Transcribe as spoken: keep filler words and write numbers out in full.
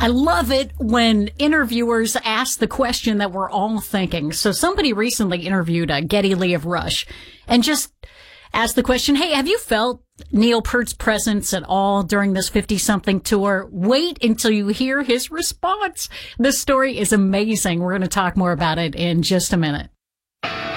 I love it when interviewers ask the question that we're all thinking. So somebody recently interviewed uh, Geddy Lee of Rush and just asked the question, hey, have you felt Neil Peart's presence at all during this fifty-something tour? Wait until you hear his response. This story is amazing. We're going to talk more about it in just a minute.